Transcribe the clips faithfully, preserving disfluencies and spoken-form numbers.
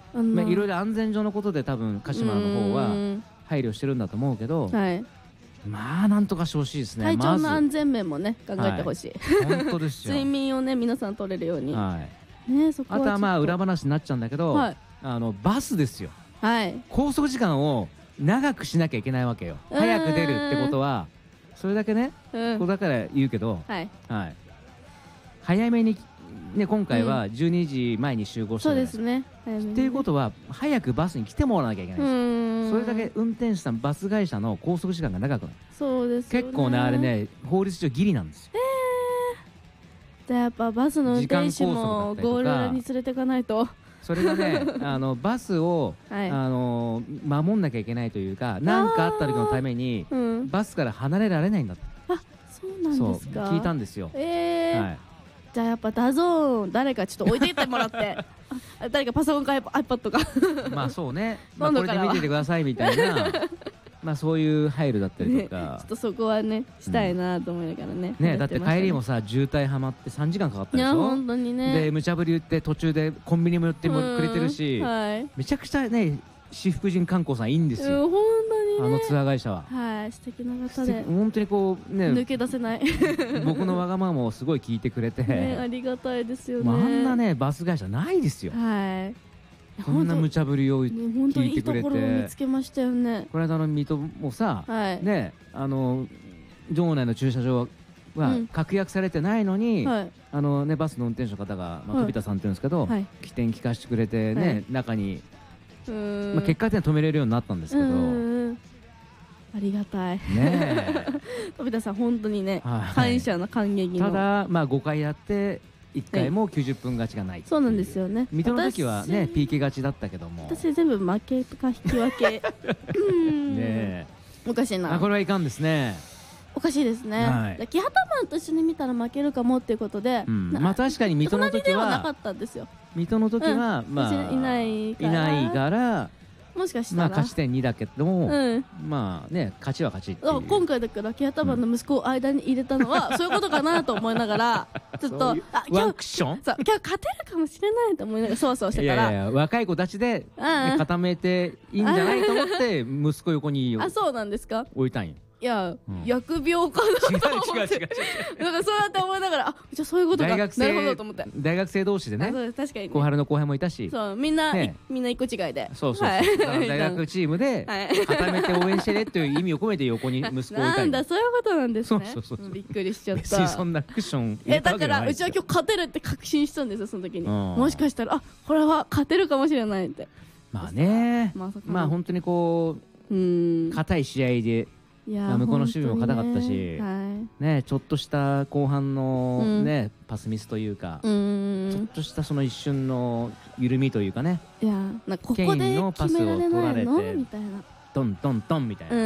まあ、いろいろ安全上のことで多分鹿島の方は配慮してるんだと思うけど、はい、まあなんとかしてほしいですね。 体調の安全面もね考えてほしい、 はい、本当ですよ。 睡眠をね皆さん取れるように、 はいね、そこはあとはまあ裏話になっちゃうんだけど、はい、あのバスですよ、はい、拘束時間を長くしなきゃいけないわけよ。早く出るってことはそれだけね、うん、こうだから言うけど、はいはい、早めに、ね、今回はじゅうにじまえに集合したじゃないですか。そうですね。っていうことは早くバスに来てもらわなきゃいけないんです。それだけ運転手さんバス会社の拘束時間が長くなる。そうですよね。結構ねあれね法律上ギリなんですよ。 えー、じゃあやっぱバスの運転手もゴール裏に連れていかないと。それがねあのバスを、はい、あの守んなきゃいけないというか何かあった時のために、うん、バスから離れられないんだって。あ、そうなんですか。聞いたんですよ。えーはい、じゃあやっぱダゾーン誰かちょっと置いていってもらって誰かパソコンか iPad かまあそうね、まあ、これで見ててくださいみたいなまあそういう配慮だったりとか、ね、ちょっとそこはねしたいなと思いながらね、うん、ねだって帰りもさ渋滞はまってさんじかんかかったでしょ。いや本当にね。で無茶ぶり言って途中でコンビニも寄ってもくれてるし、はい、めちゃくちゃね私服人観光さんいいんですよ、うん、本当にね、あのツアー会社は。はい素敵な方で本当にこうね抜け出せない僕のわがままをすごい聞いてくれて、ね、ありがたいですよね。まあ、あんなねバス会社ないですよ。はいこんな無茶ぶりを聞いてくれて、本当にいいところを見つけましたよね。この間の水戸もさ、はい、ねあの場内の駐車場は確約されてないのに、うんはい、あのねバスの運転手の方が、まあ、飛田さんって言うんですけど、はい、起点聞かせてくれてね、はい、中に、まあ、結果的には止めれるようになったんですけど、ありがたいね飛田さん本当にね、はい、感謝の感激の。ただまあごかいやっていっかいもきゅうじゅっぷん勝ちがない。そうなんですよね。水戸の時はね ピーケー 勝ちだったけども、私全部負けとか引き分けうんねおかしいな。あこれはいかんですね。おかしいですね、はい、キハタマンと一緒に見たら負けるかもっていうことで、うん、まあ確かに水戸の時はなかったんですよ。水戸の時は、うん、まあいないからいないからもしかしたら、まあ、勝ち点にだけども、うん、まあね勝ちは勝ちっていう。今回だからキハタマンの息子を間に入れたのは、うん、そういうことかなと思いながらちょっとあワンクッションそう今日勝てるかもしれないと思いながらそうそうしてたら、いやいや若い子たちで、ね、固めていいんじゃないと思って息子横にあそうなんですか置いたんよ。 いや、うん、疫病かなと思って違う違う違う違うなんかそうやって思いながらあじゃあそういうことかなるほどと思って大学生同士でね確かに小春の後輩もいたしそうみんな、ね、みんな一個違いでそうそうそう、はい、大学チームで固めて応援してねっていう意味を込めて横に息子を置いたなんだそういうことなんですね。 そうそうそうびっくりしちゃった。 別にそんなクッションえだからうちは今日勝てるって確信したんですよその時に。もしかしたらあこれは勝てるかもしれないってまあねまあ本当にこう硬い試合でまあ向こうの守備も硬かったし、ねはい、ねちょっとした後半の、ねうん、パスミスというか、うちょっとしたその一瞬の緩みというかね、いやなここでケインのパスを取られてみたいなトントントンみたいな、うん、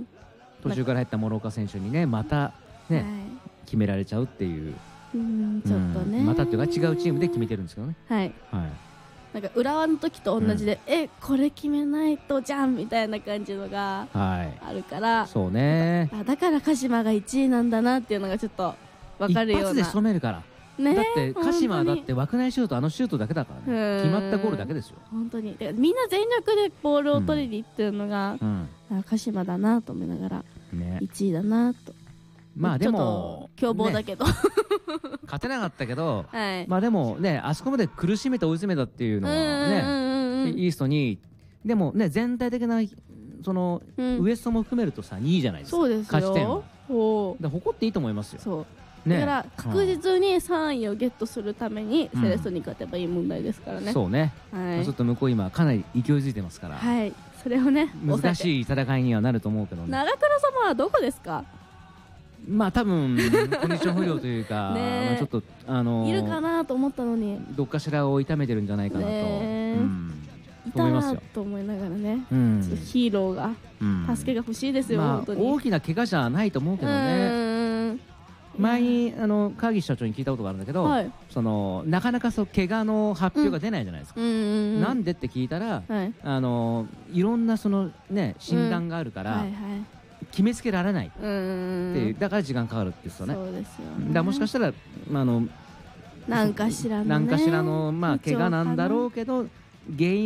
途中から入った諸岡選手にねまたね、はい、決められちゃうっていう、うんちょっとね、うん、またっていうか違うチームで決めてるんですけどね。はい、はいなんか浦和の時と同じで、うん、えこれ決めないとじゃんみたいな感じのがあるから、はい、そうねあだから鹿島がいちいなんだなっていうのがちょっと分かるような。一発で仕留めるから、ね、だって鹿島だって枠内シュートあのシュートだけだからね決まったゴールだけですよ本当に。みんな全力でボールを取りにいってるのが、うんうん、鹿島だなと思いながら、ね、いちいだなと。まあでも凶暴だけど、ね、勝てなかったけど、はい、まあでもねあそこまで苦しめて追い詰めたっていうのはねイーストにでもね全体的なその、うん、ウエストも含めるとさにいじゃないですか。そうですよ勝ち点はだ誇っていいと思いますよ。そうだから確実にさんいをゲットするためにセレッソに勝てばいい問題ですからね、うん、そうね、はい、ちょっと向こう今かなり勢いづいてますから、はい、それをね難しい戦いにはなると思うけどね。長倉様はどこですか。まあ多分コンディション不良というかねちょっとあのー、いるかなと思ったのにどっかしらを痛めてるんじゃないかなと、うん、いたなと思いながらね、うん、ヒーローが、うん、助けが欲しいですよ、まあ、本当に大きな怪我じゃないと思うけどね。前にあの川岸社長に聞いたことがあるんだけど、はい、そのなかなかそう怪我の発表が出ないじゃないですか。なんでって聞いたら、はい、あのいろんなそのね診断があるから、うんはいはい決めつけられないっていうだから時間かかるって言ってたね。そうですよね。だからもしかしたら、まあ、あの何かしらのね何かしらのまあ怪我なんだろうけど原因